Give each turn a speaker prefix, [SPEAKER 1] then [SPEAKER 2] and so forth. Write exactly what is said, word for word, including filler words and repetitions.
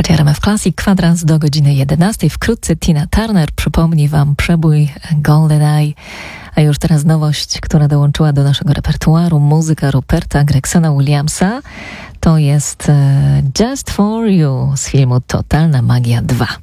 [SPEAKER 1] Słuchajcie, R M F Classic, kwadrans do godziny jedenastej. Wkrótce Tina Turner przypomni wam przebój GoldenEye. A już teraz nowość, która dołączyła do naszego repertuaru, muzyka Ruperta Gregsona Williamsa. To jest Just For You z filmu Totalna Magia dwa.